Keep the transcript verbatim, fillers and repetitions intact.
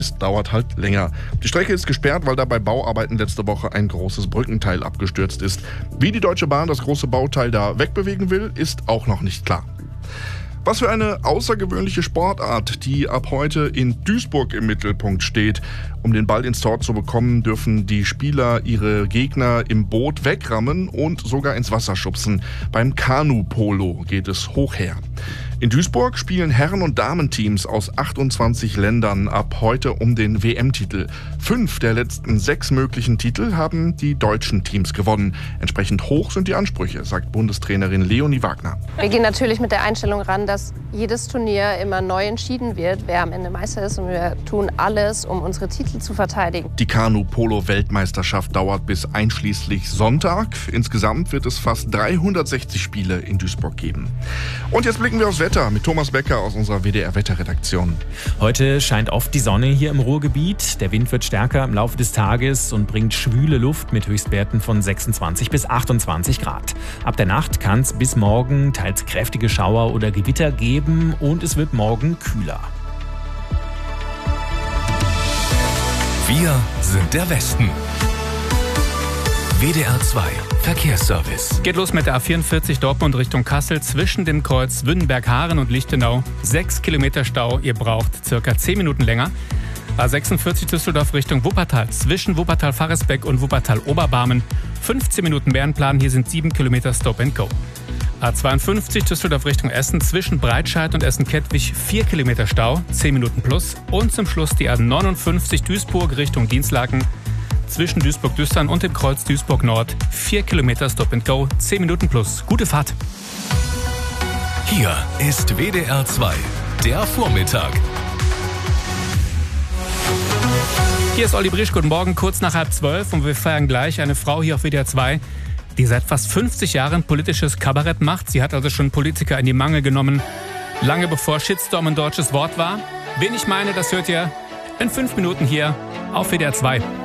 Es dauert halt länger. Die Strecke ist gesperrt, weil da bei Bauarbeiten letzte Woche ein großes Brückenteil abgestürzt ist. Wie die Deutsche Bahn das große Bauteil da wegbewegen will, ist auch noch nicht klar. Was für eine außergewöhnliche Sportart, die ab heute in Duisburg im Mittelpunkt steht. Um den Ball ins Tor zu bekommen, dürfen die Spieler ihre Gegner im Boot wegrammen und sogar ins Wasser schubsen. Beim Kanu-Polo geht es hoch her. In Duisburg spielen Herren- und Damenteams aus achtundzwanzig Ländern ab heute um den W M-Titel. Fünf der letzten sechs möglichen Titel haben die deutschen Teams gewonnen. Entsprechend hoch sind die Ansprüche, sagt Bundestrainerin Leonie Wagner. Wir gehen natürlich mit der Einstellung ran, dass jedes Turnier immer neu entschieden wird, wer am Ende Meister ist. Und wir tun alles, um unsere Titel zu verteidigen. Die Kanu-Polo-Weltmeisterschaft dauert bis einschließlich Sonntag. Insgesamt wird es fast dreihundertsechzig Spiele in Duisburg geben. Und jetzt blicken wir aufs Wetter mit Thomas Becker aus unserer W D R-Wetterredaktion. Heute scheint oft die Sonne hier im Ruhrgebiet. Der Wind wird stärker im Laufe des Tages und bringt schwüle Luft mit Höchstwerten von sechsundzwanzig bis achtundzwanzig Grad. Ab der Nacht kann es bis morgen teils kräftige Schauer oder Gewitter geben und es wird morgen kühler. Wir sind der Westen. W D R zwei Verkehrsservice. Geht los mit der A vierundvierzig Dortmund Richtung Kassel zwischen dem Kreuz Wünnenberg-Haaren und Lichtenau. Sechs Kilometer Stau, ihr braucht circa zehn Minuten länger. A sechsundvierzig Düsseldorf Richtung Wuppertal zwischen Wuppertal-Faresbeck und Wuppertal-Oberbarmen. fünfzehn Minuten Bärenplan, hier sind sieben Kilometer Stop and Go. A zweiundfünfzig Düsseldorf Richtung Essen zwischen Breitscheid und Essen-Kettwig vier Kilometer Stau, zehn Minuten plus. Und zum Schluss die A neunundfünfzig Duisburg Richtung Dienstlaken zwischen Duisburg-Düstern und dem Kreuz Duisburg-Nord. vier Kilometer Stop and Go, zehn Minuten plus. Gute Fahrt. Hier ist W D R zwei, der Vormittag. Hier ist Olli Brisch, guten Morgen, kurz nach halb zwölf und wir feiern gleich eine Frau hier auf W D R zwei, die seit fast fünfzig Jahren politisches Kabarett macht. Sie hat also schon Politiker in die Mangel genommen, lange bevor Shitstorm ein deutsches Wort war. Wen ich meine, das hört ihr in fünf Minuten hier auf W D R zwei.